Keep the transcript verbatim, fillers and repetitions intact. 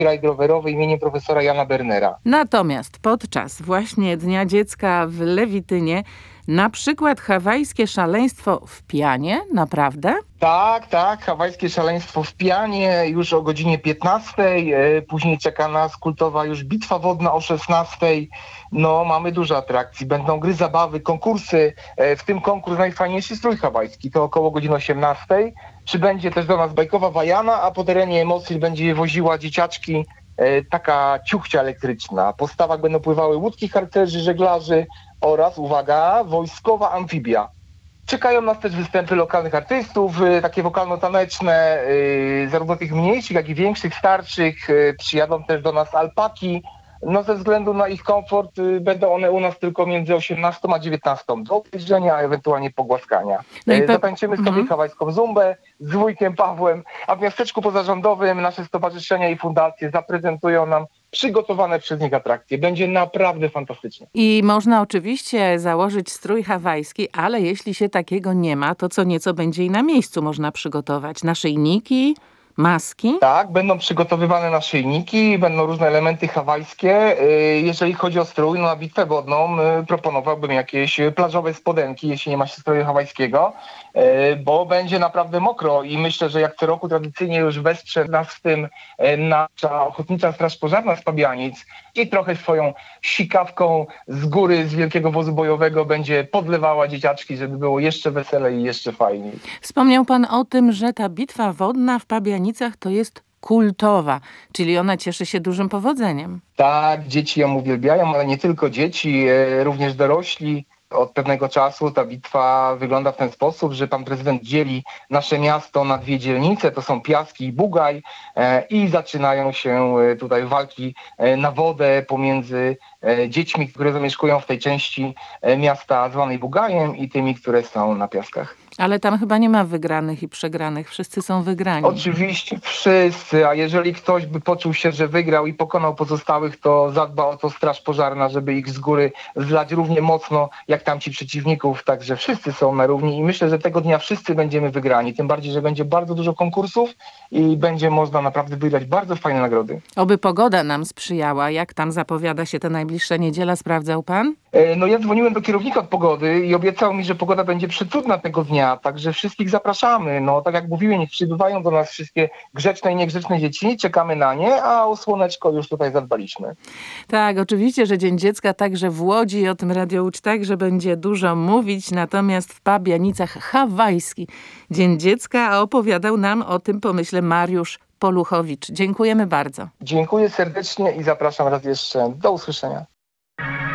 rajd rowerowy imieniem profesora Jana Bernera. Natomiast podczas właśnie Dnia Dziecka w Lewitynie na przykład hawajskie szaleństwo w pianie, naprawdę? Tak, tak, hawajskie szaleństwo w pianie już o godzinie piętnastej, później czeka nas kultowa już bitwa wodna o szesnastej. No, mamy dużo atrakcji, będą gry, zabawy, konkursy, w tym konkurs najfajniejszy strój hawajski, to około godziny osiemnastej. Przybędzie też do nas bajkowa wajana, a po terenie emocji będzie woziła dzieciaczki taka ciuchcia elektryczna. Po stawach będą pływały łódki harcerzy, żeglarzy oraz, uwaga, wojskowa amfibia. Czekają nas też występy lokalnych artystów, takie wokalno-taneczne, zarówno tych mniejszych, jak i większych, starszych. Przyjadą też do nas alpaki. No ze względu na ich komfort będą one u nas tylko między osiemnastą a dziewiętnastą do obejrzenia, a ewentualnie pogłaskania. No pe- Zatańczymy sobie mhm. hawajską zumbę z wujkiem Pawłem, a w miasteczku pozarządowym nasze stowarzyszenia i fundacje zaprezentują nam przygotowane przez nich atrakcje. Będzie naprawdę fantastycznie. I można oczywiście założyć strój hawajski, ale jeśli się takiego nie ma, to co nieco będzie i na miejscu można przygotować. Naszyjniki, maski? Tak, będą przygotowywane naszyjniki, będą różne elementy hawajskie. Jeżeli chodzi o strój, no na bitwę wodną proponowałbym jakieś plażowe spodenki, jeśli nie ma się stroju hawajskiego, bo będzie naprawdę mokro i myślę, że jak co roku tradycyjnie już wesprze nas w tym nasza Ochotnicza Straż Pożarna z Pabianic i trochę swoją sikawką z góry, z wielkiego wozu bojowego będzie podlewała dzieciaczki, żeby było jeszcze weselej i jeszcze fajniej. Wspomniał pan o tym, że ta bitwa wodna w Pabianicach to jest kultowa, czyli ona cieszy się dużym powodzeniem. Tak, dzieci ją uwielbiają, ale nie tylko dzieci, również dorośli. Od pewnego czasu ta bitwa wygląda w ten sposób, że pan prezydent dzieli nasze miasto na dwie dzielnice, to są Piaski i Bugaj e, i zaczynają się tutaj walki e, na wodę pomiędzy e, dziećmi, które zamieszkują w tej części e, miasta zwanej Bugajem i tymi, które są na Piaskach. Ale tam chyba nie ma wygranych i przegranych, wszyscy są wygrani. Oczywiście wszyscy, a jeżeli ktoś by poczuł się, że wygrał i pokonał pozostałych, to zadba o to Straż Pożarna, żeby ich z góry zlać równie mocno jak tamci przeciwników, także wszyscy są na równi i myślę, że tego dnia wszyscy będziemy wygrani, tym bardziej, że będzie bardzo dużo konkursów i będzie można naprawdę wygrać bardzo fajne nagrody. Oby pogoda nam sprzyjała, jak tam zapowiada się ta najbliższa niedziela, sprawdzał pan? No ja dzwoniłem do kierownika od pogody i obiecał mi, że pogoda będzie przecudna tego dnia, także wszystkich zapraszamy. No tak jak mówiłem, niech przybywają do nas wszystkie grzeczne i niegrzeczne dzieci, czekamy na nie, a o słoneczko już tutaj zadbaliśmy. Tak, oczywiście, że Dzień Dziecka także w Łodzi i o tym Radio Łódź także będzie dużo mówić, natomiast w Pabianicach hawajski Dzień Dziecka, a opowiadał nam o tym pomyśle Mariusz Poluchowicz. Dziękujemy bardzo. Dziękuję serdecznie i zapraszam raz jeszcze. Do usłyszenia.